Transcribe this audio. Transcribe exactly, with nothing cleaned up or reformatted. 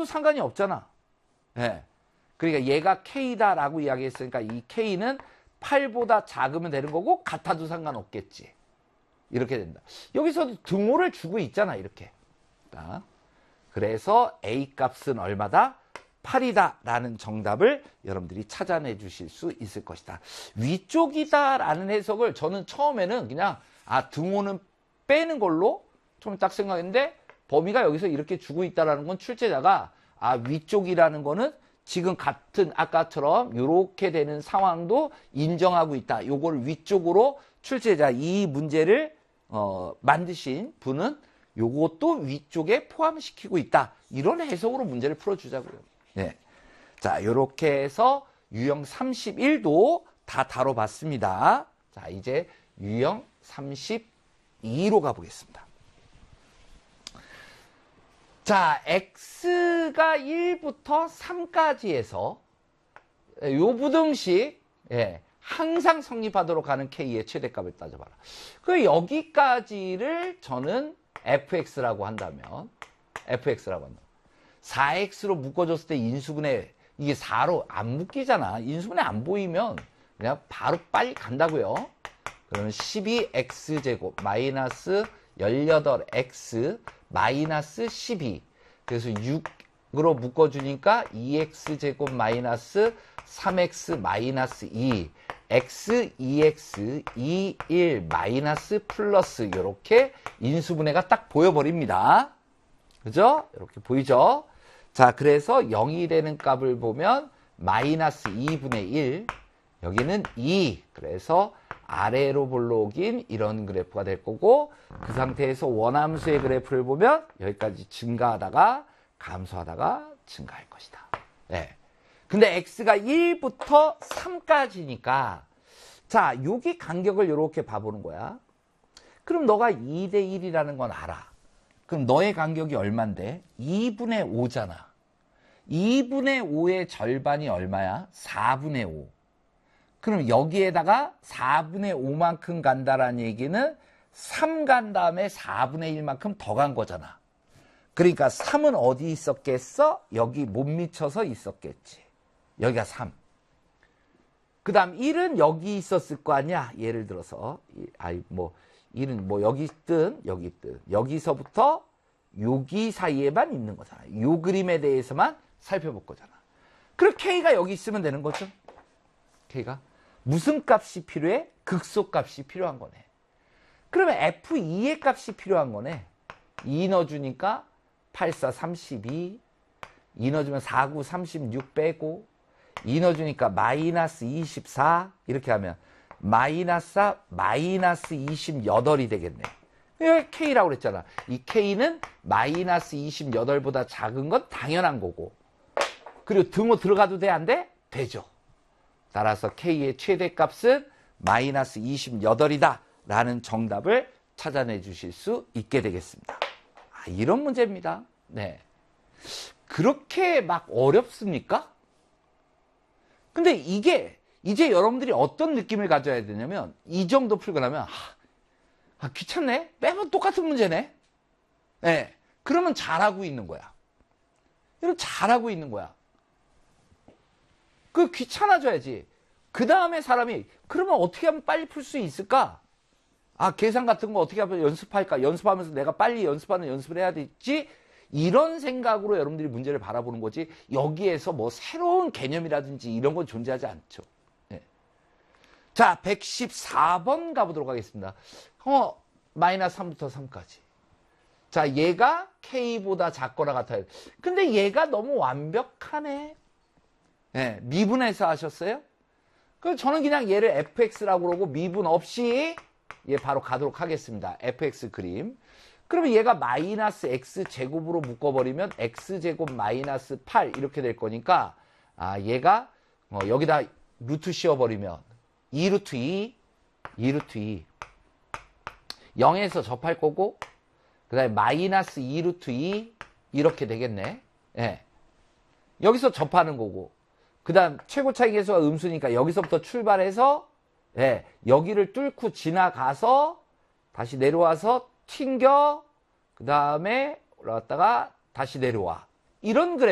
같아도 상관이 없잖아. 예. 그러니까 얘가 K다라고 이야기했으니까 이 K는 팔보다 작으면 되는 거고 같아도 상관없겠지. 이렇게 된다. 여기서도 등호를 주고 있잖아. 이렇게. 그래서 A 값은 얼마다? 팔이다 라는 정답을 여러분들이 찾아내 주실 수 있을 것이다. 위쪽이다 라는 해석을 저는 처음에는 그냥 아 등호는 빼는 걸로 좀 딱 생각했는데 범위가 여기서 이렇게 주고 있다는 건 출제자가 아 위쪽이라는 거는 지금 같은 아까처럼 이렇게 되는 상황도 인정하고 있다. 요거를 위쪽으로 출제자 이 문제를 어, 만드신 분은 요것도 위쪽에 포함시키고 있다. 이런 해석으로 문제를 풀어주자고요. 네. 자, 요렇게 해서 유형 삼십일도 다 다뤄봤습니다. 자, 이제 유형 삼십이로 가보겠습니다. 자, x가 일부터 삼까지에서 요 부등식 예, 항상 성립하도록 하는 k의 최대값을 따져봐라. 그 여기까지를 저는 fx라고 한다면 fx라고 한다. 사 엑스로 묶어줬을 때 인수분해 이게 사로 안 묶이잖아. 인수분해 안 보이면 그냥 바로 빨리 간다고요. 그러면 십이 엑스 제곱 마이너스 십팔 엑스 마이너스 십이. 그래서 육으로 묶어주니까 이 엑스 제곱 마이너스 삼 엑스 마이너스 이. x, 이 엑스, 이, 일 마이너스 플러스 이렇게 인수분해가 딱 보여버립니다. 그죠? 이렇게 보이죠? 자, 그래서 영이 되는 값을 보면 마이너스 이분의 일. 여기는 이. 그래서 아래로 볼록인 이런 그래프가 될 거고 그 상태에서 원함수의 그래프를 보면 여기까지 증가하다가 감소하다가 증가할 것이다. 네. 근데 x가 일부터 삼까지니까 자, 여기 간격을 이렇게 봐보는 거야. 그럼 너가 이 대 일이라는 건 알아. 그럼 너의 간격이 얼만데? 이분의 오잖아. 이분의 오의 절반이 얼마야? 사분의 오. 그럼 여기에다가 사분의 오만큼 간다라는 얘기는 삼 간 다음에 사분의 일만큼 더 간 거잖아. 그러니까 삼은 어디 있었겠어? 여기 못 미쳐서 있었겠지. 여기가 삼. 그 다음 일은 여기 있었을 거 아니야. 예를 들어서 아이 뭐 일은 뭐 여기 있든 여기 있든 여기서부터 여기 사이에만 있는 거잖아. 요 그림에 대해서만 살펴볼 거잖아. 그럼 K가 여기 있으면 되는 거죠. K가 무슨 값이 필요해? 극소값이 필요한 거네. 그러면 에프 이의 값이 필요한 거네. 이 넣어주니까 팔, 사, 삼십이. 이 넣어주면 사, 구, 삼십육 빼고 이 넣어주니까 마이너스 이십사. 이렇게 하면 마이너스 사, 마이너스 이십팔이 되겠네. 이게 K라고 그랬잖아. 이 K는 마이너스 이십팔보다 작은 건 당연한 거고. 그리고 등호 들어가도 돼? 안 돼? 되죠. 따라서 K의 최대값은 마이너스 이십팔이다 라는 정답을 찾아내 주실 수 있게 되겠습니다. 아, 이런 문제입니다. 네. 그렇게 막 어렵습니까? 근데 이게 이제 여러분들이 어떤 느낌을 가져야 되냐면 이 정도 풀고 나면 아, 아 귀찮네? 매번 똑같은 문제네? 네. 그러면 잘하고 있는 거야. 이런 잘하고 있는 거야. 그 귀찮아져야지. 그 다음에 사람이 그러면 어떻게 하면 빨리 풀 수 있을까? 아 계산 같은 거 어떻게 하면 연습할까? 연습하면서 내가 빨리 연습하는 연습을 해야 되지? 이런 생각으로 여러분들이 문제를 바라보는 거지 여기에서 뭐 새로운 개념이라든지 이런 건 존재하지 않죠. 네. 자 백십사 번 가보도록 하겠습니다. 어 마이너스 삼부터 삼까지. 자 얘가 K보다 작거나 같아요. 근데 얘가 너무 완벽하네. 네, 미분해서 하셨어요? 그럼 저는 그냥 얘를 에프엑스라고 그러고 미분 없이 얘 바로 가도록 하겠습니다. 에프엑스 그림. 그러면 얘가 마이너스 X제곱으로 묶어버리면 X제곱 마이너스 팔 이렇게 될 거니까 아 얘가 어, 여기다 루트 씌워버리면 이 루트 이, 이 루트 이 영에서 접할 거고 그 다음에 마이너스 이 루트 이 이렇게 되겠네. 예. 여기서 접하는 거고 그 다음 최고 차이 계수가 음수니까 여기서부터 출발해서 예, 여기를 뚫고 지나가서 다시 내려와서 튕겨 그 다음에 올라갔다가 다시 내려와 이런 그래프